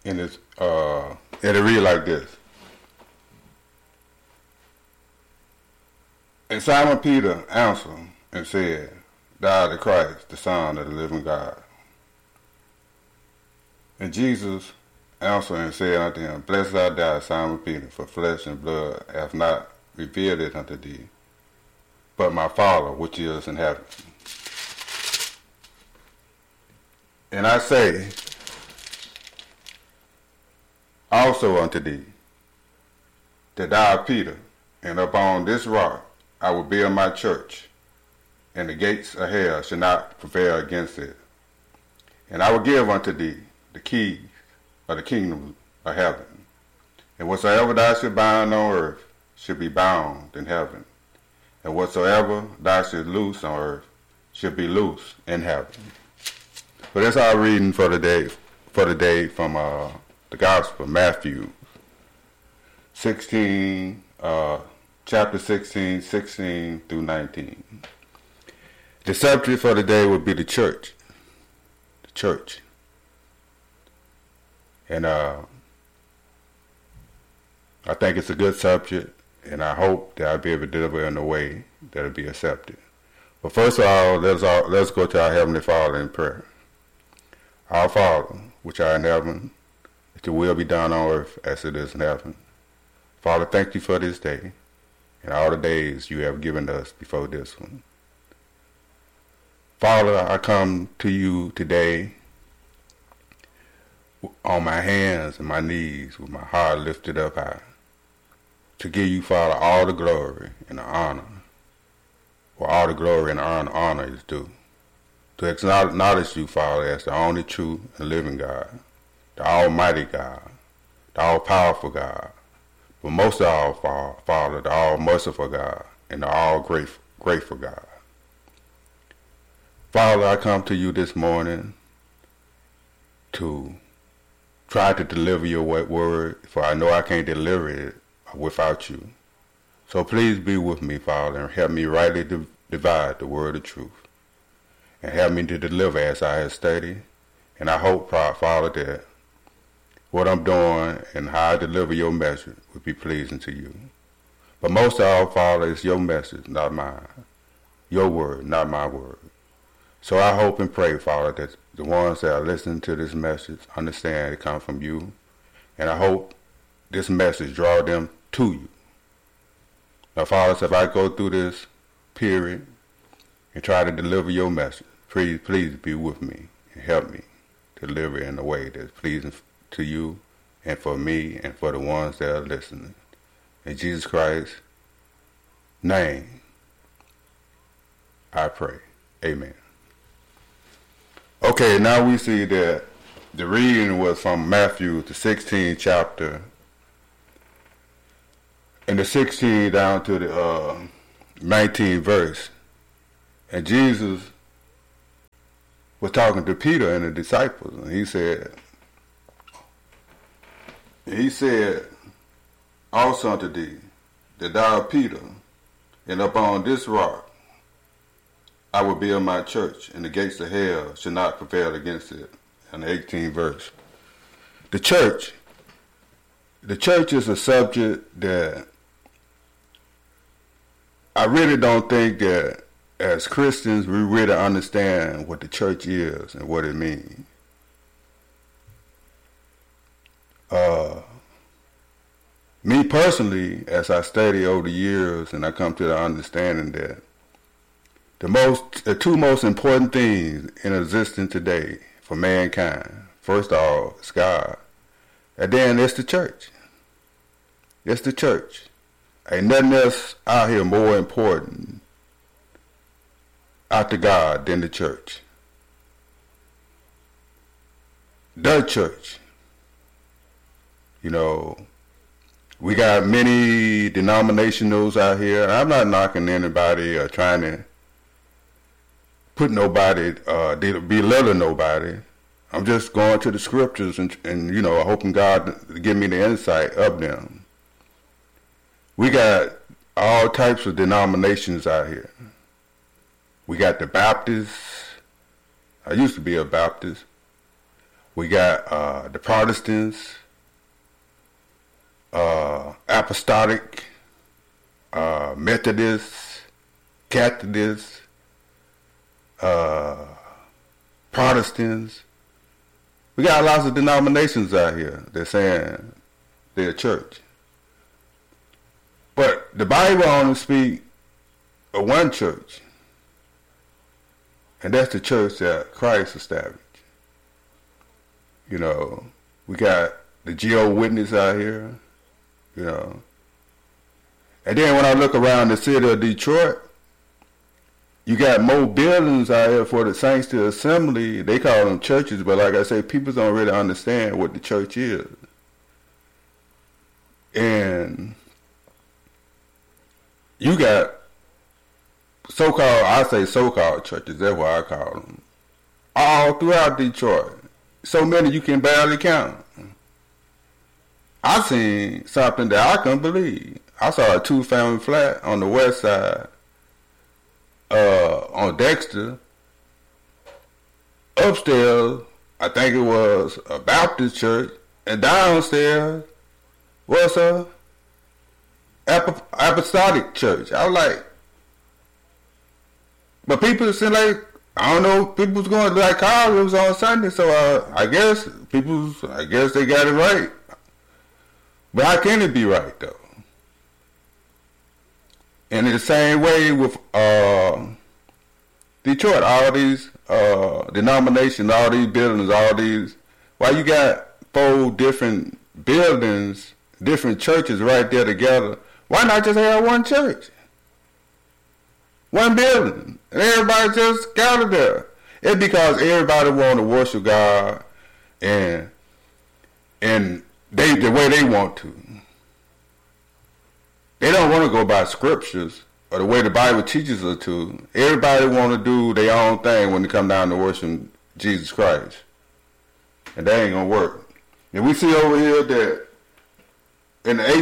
And it'll read like this. And Simon Peter answered and said, Thou art the Christ, the Son of the living God. And Jesus answered and said unto him, Blessed art thou, Simon Peter, for flesh and blood hath not revealed it unto thee, but my Father which is in heaven. And I say also unto thee, that thou art Peter, and upon this rock I will build my church, and the gates of hell shall not prevail against it. And I will give unto thee the keys of the kingdom of heaven. And whatsoever thou shalt bind on earth shall be bound in heaven, and whatsoever thou shalt loose on earth shall be loose in heaven. So that's our reading for the day from the Gospel of Matthew 16, chapter 16, 16 through 19. The subject for the day would be the church. The church. And I think it's a good subject, and I hope that I'll be able to deliver in a way that'll be accepted. But first of all, let's go to our Heavenly Father in prayer. Our Father, which art in heaven, that your will be done on earth as it is in heaven. Father, thank you for this day and all the days you have given us before this one. Father, I come to you today on my hands and my knees with my heart lifted up high to give you, Father, all the glory and the honor, for all the glory and honor is due. To acknowledge you, Father, as the only true and living God, the almighty God, the all-powerful God, but most of all, Father, the all-merciful God, and the all-grateful God. Father, I come to you this morning to try to deliver your word, for I know I can't deliver it without you. So please be with me, Father, and help me rightly divide the word of truth, and help me to deliver as I have studied. And I hope, Father, that what I'm doing and how I deliver your message would be pleasing to you. But most of all, Father, it's your message, not mine. Your word, not my word. So I hope and pray, Father, that the ones that are listening to this message understand it comes from you. And I hope this message draw them to you. Now, Father, if I go through this period and try to deliver your message, please be with me and help me to deliver it in a way that's pleasing to you and for me and for the ones that are listening. In Jesus Christ's name, I pray. Amen. Okay, now we see that the reading was from Matthew, the 16th chapter, and the 16th down to the 19th verse. And Jesus was talking to Peter and the disciples, and he said also unto thee, that thou art Peter, and upon this rock I will build my church, and the gates of hell shall not prevail against it. In the 18th verse. The church is a subject that I really don't think that as Christians we really understand what the church is and what it means. Me personally, as I study over the years and I come to the understanding that the two most important things in existence today for mankind, first of all, is God, and then it's the church. It's the church. Ain't nothing else out here more important after God than the church. The church. You know, we got many denominationals out here. I'm not knocking anybody or trying to put nobody, belittle nobody. I'm just going to the scriptures and hoping God to give me the insight of them. We got all types of denominations out here. We got the Baptists. I used to be a Baptist. We got the Protestants, Apostolic, Methodists, Catholics, Protestants. We got lots of denominations out here that saying they're a church. But the Bible only speaks of one church, and that's the church that Christ established. You know, we got the Jehovah's Witness out here, you know. And then when I look around the city of Detroit, you got more buildings out here for the saints to assembly. They call them churches, but like I say, people don't really understand what the church is. And you got so-called churches, that's what I call them, all throughout Detroit. So many you can barely count. I seen something that I couldn't believe. I saw a 2-family flat on the west side, on Dexter. Upstairs, I think it was a Baptist church, and downstairs was a apostolic church. I was like, but people seem like, I don't know, people was going to like college, it was on Sunday, so I guess they got it right. But how can it be right though? And in the same way with Detroit, all these denominations, all these buildings, why you got 4 different buildings, different churches right there together? Why not just have one church? One building. And everybody just gathered there. It's because everybody want to worship God and the way they want to. They don't want to go by scriptures or the way the Bible teaches us to. Everybody want to do their own thing when they come down to worship Jesus Christ. And that ain't going to work. And we see over here that in the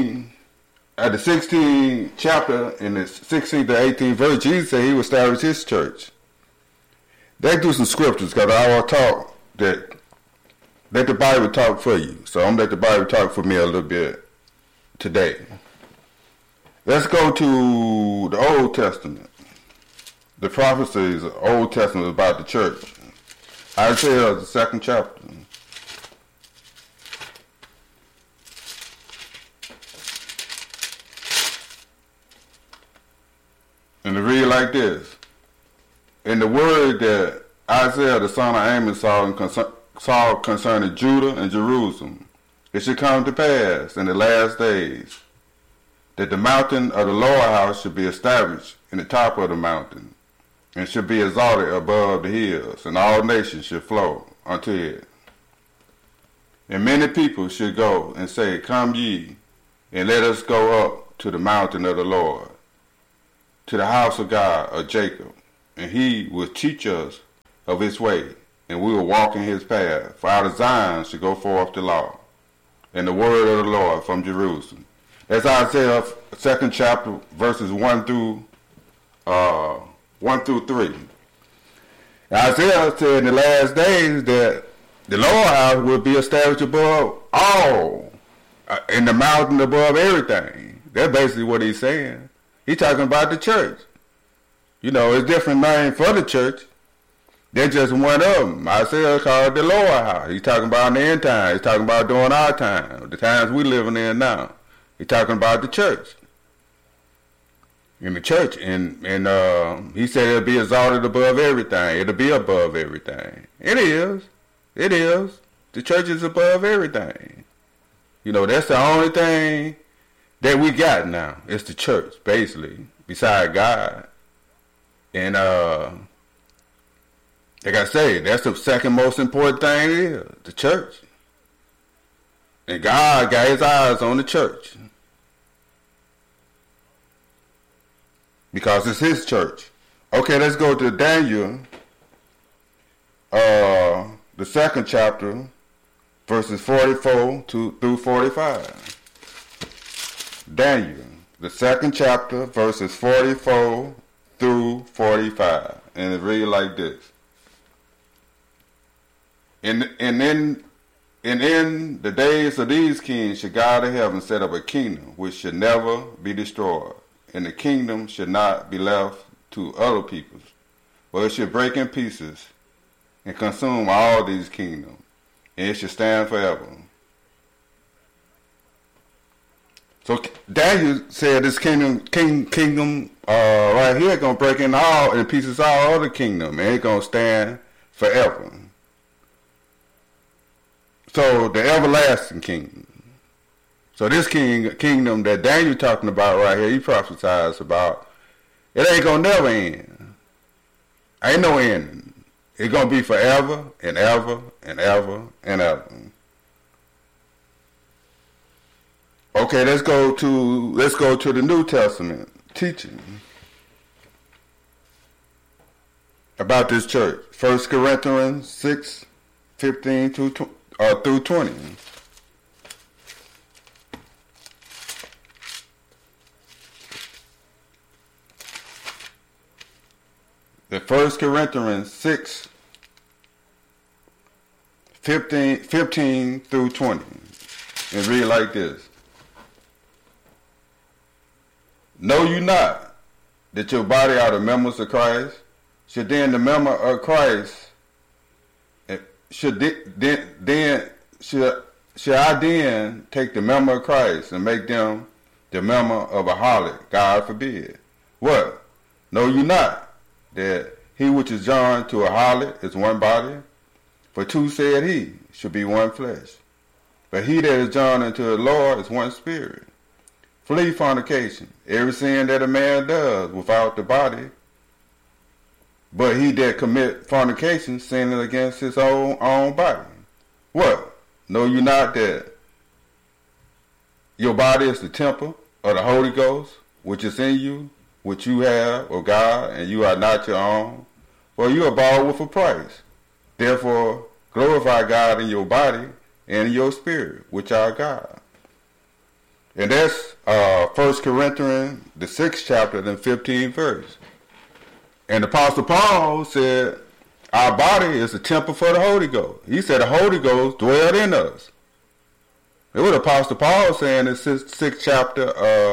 16th chapter, in the 16th to 18th verse, Jesus said he would establish his church. They do some scriptures because I will talk that let the Bible talk for you. So I'm going to let the Bible talk for me a little bit today. Let's go to the Old Testament. The prophecies of the Old Testament about the church. Isaiah, the 2nd chapter. And it read like this. In the word that Isaiah, the son of Amos, saw concerning Judah and Jerusalem, it should come to pass in the last days that the mountain of the Lord house should be established in the top of the mountain, and should be exalted above the hills, and all nations should flow unto it. And many people should go and say, Come ye, and let us go up to the mountain of the Lord, to the house of God of Jacob, and he will teach us of his way, and we will walk in his path. For out of Zion shall go forth the law, and the word of the Lord from Jerusalem. That's Isaiah 2nd chapter, verses 1 through 3. Isaiah said in the last days that the Lord house will be established above all, in the mountain above everything. That's basically what he's saying. He's talking about the church. You know, it's different name for the church. They're just one of them. Isaiah called the Lord house. He's talking about in the end time. He's talking about during our time, the times we living in now. He's talking about the church. In the church. And he said it'll be exalted above everything. It'll be above everything. It is. It is. The church is above everything. You know, that's the only thing that we got now. It's the church, basically, beside God. And like I say, that's the second most important thing is the church. And God got his eyes on the church. Because it's his church. Okay, let's go to Daniel, the 2nd chapter, verses 44 through 45. Daniel, the 2nd chapter, verses 44 through 45. And it reads like this. And in the days of these kings should God of heaven set up a kingdom which should never be destroyed, and the kingdom should not be left to other peoples, but it should break in pieces and consume all these kingdoms, and it should stand forever. So Daniel said this kingdom right here gonna break in pieces all other kingdom, and it's gonna stand forever. So the everlasting kingdom. So this kingdom that Daniel talking about right here, he prophesies about, it ain't gonna never end. Ain't no ending. It's gonna be forever and ever and ever and ever. Okay, let's go to the New Testament teaching about this church. 1 Corinthians 6:15 through 20. The 1 Corinthians 6:15 through 20. And read like this. Know you not that your body are the members of Christ? Should then the member of Christ should I then take the member of Christ and make them the member of a harlot? God forbid. What? Know you not that he which is joined to a harlot is one body? For two, said he, should be one flesh. But he that is joined unto the Lord is one spirit. Flee fornication. Every sin that a man does without the body, but he that commit fornication sinning against his own body. What? Know you not that your body is the temple of the Holy Ghost, which is in you, which you have of God, and you are not your own? For you are bought with a price. Therefore, glorify God in your body and in your spirit, which are God. And that's 1 Corinthians, the 6th chapter, and 15th verse. And the Apostle Paul said, our body is a temple for the Holy Ghost. He said the Holy Ghost dwelled in us. It was Apostle Paul saying in the 6th chapter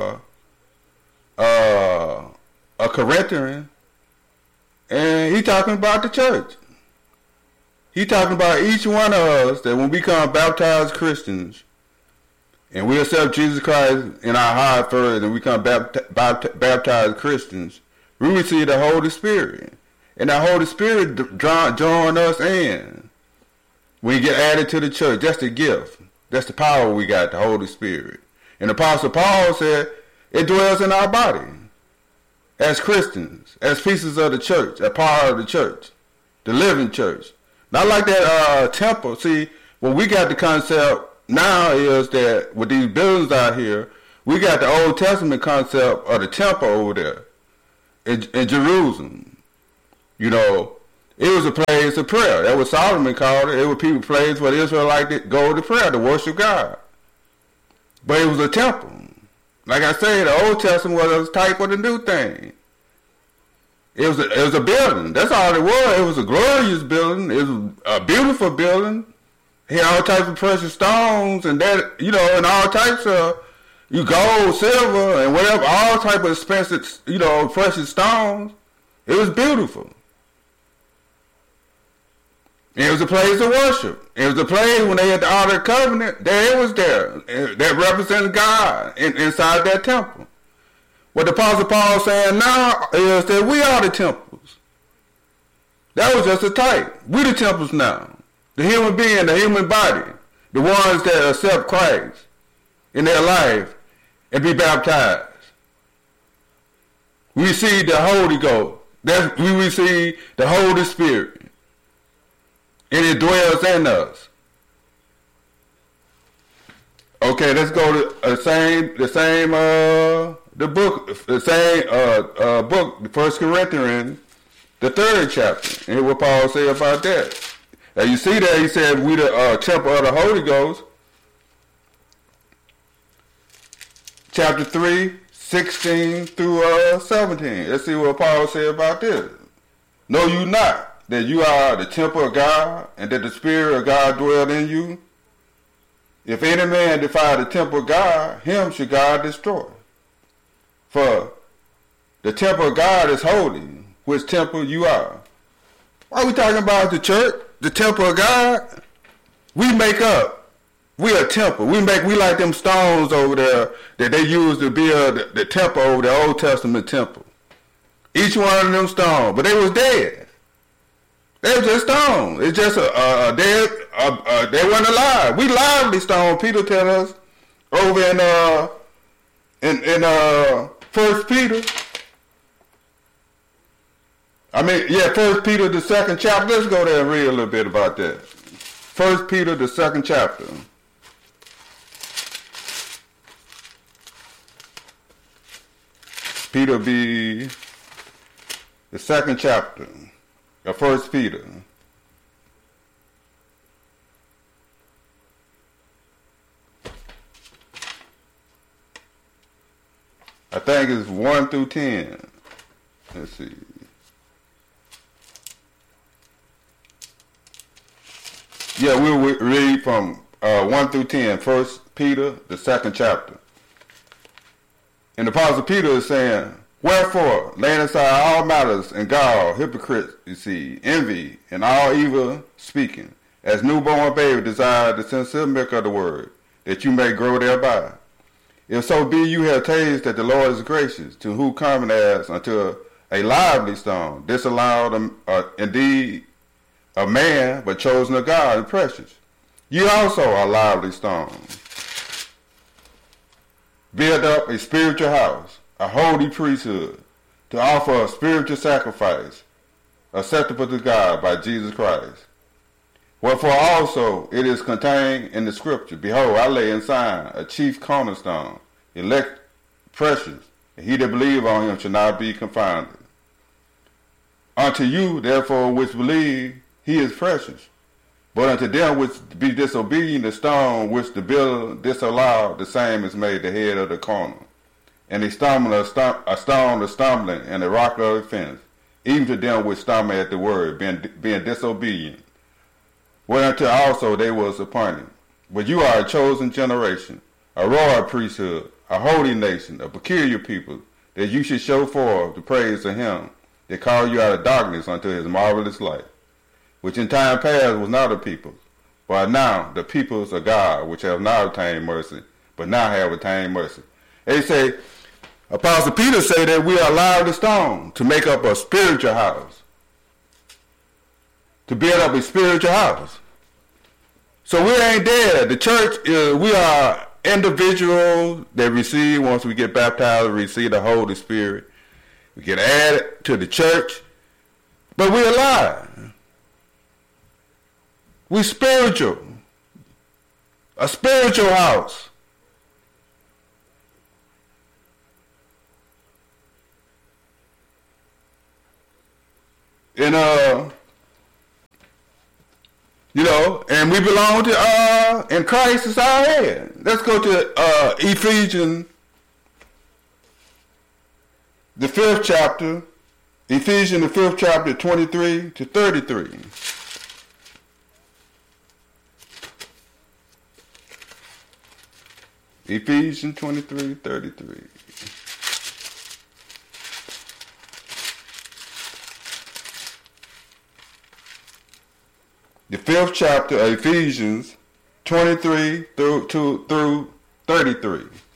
of Corinthians, and he talking about the church. He talking about each one of us, that when we become baptized Christians, and we accept Jesus Christ in our heart first, and we become baptized Christians, we receive the Holy Spirit. And the Holy Spirit join us in. We get added to the church. That's the gift. That's the power we got, the Holy Spirit. And the Apostle Paul said, it dwells in our body. As Christians, as pieces of the church, a part of the church, the living church. Not like that temple. See, what we got the concept now is that with these buildings out here, we got the Old Testament concept of the temple over there in Jerusalem. You know, it was a place of prayer. That's what Solomon called it. It was a place where the Israelites go to prayer, to worship God. But it was a temple. Like I said, the Old Testament was a type of the new thing. It was a building. That's all it was. It was a glorious building. It was a beautiful building. It had all types of precious stones and that, you know, and all types of gold, silver, and whatever, all type of expensive, you know, precious stones. It was beautiful. It was a place of worship. It was a place when they had the Ark of the Covenant, there it was there. That represented God inside that temple. What the Apostle Paul is saying now is that we are the temples. That was just a type. We the temples now. The human being, the human body, the ones that accept Christ in their life and be baptized. We receive the Holy Ghost. We receive the Holy Spirit. And it dwells in us. Okay, let's go to the book, 1 Corinthians, the 3rd chapter. And what Paul say about that. Now you see that he said we the temple of the Holy Ghost. Chapter 3, 16 through 17. Let's see what Paul said about this. Know you not that you are the temple of God and that the Spirit of God dwell in you? If any man defile the temple of God, him should God destroy. For the temple of God is holy, which temple you are. Why are we talking about the church, the temple of God? We make up. We a temple. We like them stones over there that they used to build the temple over the Old Testament temple. Each one of them stones, but they was dead. They was just stones. It's just a dead. They weren't alive. We lively stone. Peter tell us over in 1 Peter. First Peter the second chapter. Let's go there and read a little bit about that. 1 Peter the second chapter. Peter be the second chapter of 1 Peter. I think it's 1 through 10. Let's see. Yeah, we'll read from 1 through 10, 1 Peter, the second chapter. And the Apostle Peter is saying, wherefore, laying aside all matters and gall, hypocrisy, envy, and all evil speaking, as newborn baby desire the sincere milk of the word, that you may grow thereby. If so be you have tasted that the Lord is gracious, to who coming as unto a lively stone, disallowed indeed a man, but chosen of God and precious. You also are lively stones. Build up a spiritual house, a holy priesthood, to offer a spiritual sacrifice, acceptable to God by Jesus Christ. Wherefore also it is contained in the scripture, behold, I lay in Zion a chief cornerstone, elect, precious, and he that believe on him shall not be confounded. Unto you, therefore, which believe, he is precious. But unto them which be disobedient, the stone which the builder disallowed, the same is made the head of the corner. And a stone of stumbling, and a rock of offense, even to them which stumble at the word, being disobedient. Whereunto also they was appointed. But you are a chosen generation, a royal priesthood, a holy nation, a peculiar people, that you should show forth the praise of him that called you out of darkness unto his marvelous light, which in time past was not a people, but now the peoples of God, which have not obtained mercy, but now have attained mercy. They say, Apostle Peter say that we are lively stone to make up a spiritual house, to build up a spiritual house. So we ain't dead. The church, we are individuals that receive, once we get baptized, we receive the Holy Spirit. We get added to the church, but we're alive. We spiritual. A spiritual house. And and we belong to and Christ is our head. Let's go to Ephesians, the 5th chapter. Ephesians, the 5th chapter, 23 to 33. Ephesians 23:33. The 5th chapter of Ephesians 23 through 33.